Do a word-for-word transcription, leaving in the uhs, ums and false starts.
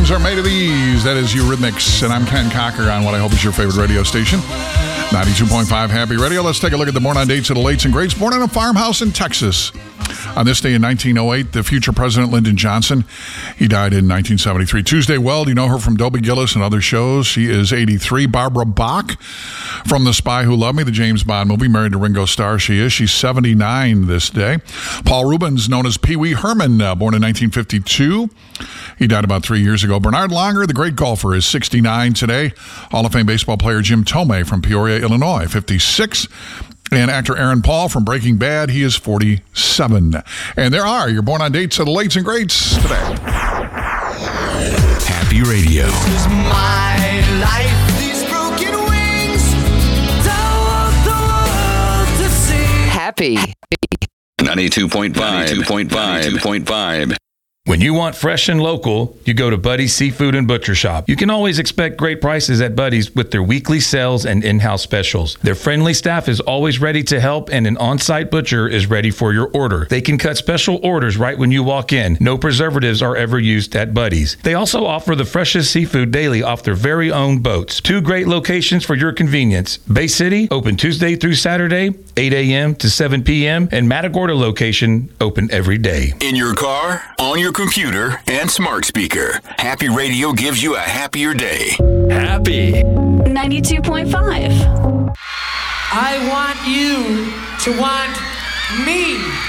Things are made of these. That is Eurythmics, and I'm Ken Cocker on what I hope is your favorite radio station, ninety-two point five Happy Radio. Let's take a look at the born on dates of the lates and greats. Born in a farmhouse in Texas. On this day in nineteen oh eight, the future President Lyndon Johnson, he died in nineteen seventy-three. Tuesday Weld, you know her from Dobie Gillis and other shows. She is eighty-three. Barbara Bach from The Spy Who Loved Me, the James Bond movie, married to Ringo Starr. She is. She's seventy-nine this day. Paul Rubens, known as Pee Wee Herman, uh, born in nineteen fifty-two. He died about three years ago. Bernard Langer, the great golfer, is sixty-nine today. Hall of Fame baseball player Jim Thome from Peoria, Illinois, fifty-six. And actor Aaron Paul from Breaking Bad, he is forty-seven. And there are your born on dates of the lates and greats today. Happy Radio. This is my life. These broken wings, I want the world to see. Happy. ninety-two point five. ninety-two point five. ninety-two point five. When you want fresh and local, you go to Buddy's Seafood and Butcher Shop. You can always expect great prices at Buddy's with their weekly sales and in-house specials. Their friendly staff is always ready to help, and an on-site butcher is ready for your order. They can cut special orders right when you walk in. No preservatives are ever used at Buddy's. They also offer the freshest seafood daily off their very own boats. Two great locations for your convenience. Bay City, open Tuesday through Saturday, eight a.m. to seven p.m., and Matagorda location, open every day. In your car, on your computer, and smart speaker, Happy Radio gives you a happier day. Happy. ninety-two point five. I want you to want me.